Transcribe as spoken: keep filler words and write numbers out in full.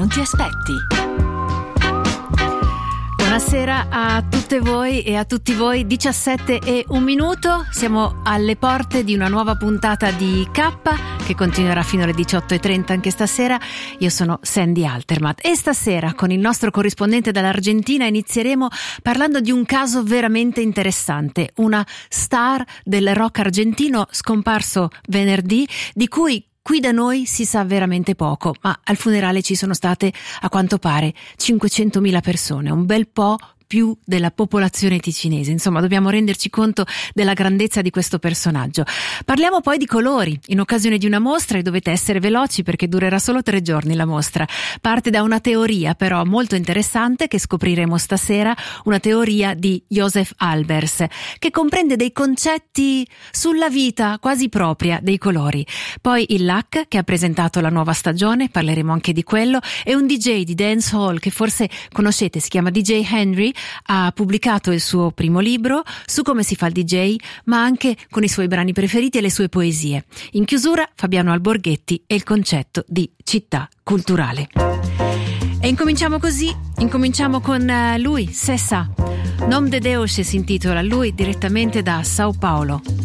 non ti aspetti. Buonasera a tutte voi e a tutti voi, diciassette e un minuto, siamo alle porte di una nuova puntata di K che continuerà fino alle diciotto e trenta anche stasera. Io sono Sandy Altermatt e stasera con il nostro corrispondente dall'Argentina inizieremo parlando di un caso veramente interessante, una star del rock argentino scomparso venerdì, di cui qui da noi si sa veramente poco, ma al funerale ci sono state, a quanto pare, cinquecentomila persone, un bel po' più della popolazione ticinese. Insomma, dobbiamo renderci conto della grandezza di questo personaggio. Parliamo poi di colori, in occasione di una mostra, e dovete essere veloci perché durerà solo tre giorni la mostra. Parte da una teoria però molto interessante che scopriremo stasera, una teoria di Josef Albers, che comprende dei concetti sulla vita quasi propria dei colori. Poi il L A C che ha presentato la nuova stagione, parleremo anche di quello, e un D J di dancehall che forse conoscete, si chiama D J Henry, ha pubblicato il suo primo libro su come si fa il D J, ma anche con i suoi brani preferiti e le sue poesie. In chiusura Fabiano Alborghetti e il concetto di città culturale. E incominciamo così, incominciamo con lui, Sessa. Nom de Deus si intitola, lui direttamente da Sao Paulo.